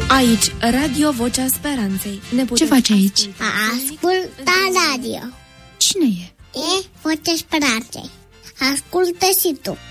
Aici, Radio Vocea Speranței. Ce faci aici? Ascultă radio. Cine e? E Vocea Speranței. Ascultă și tu.